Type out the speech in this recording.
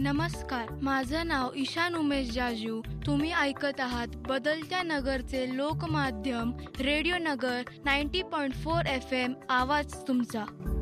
नमस्कार, माझं नाव ईशान उमेश जाजू. तुम्ही ऐकत आहात बदलत्या नगरचे लोकमाध्यम रेडिओ नगर 90.4 FM. आवाज तुमचा.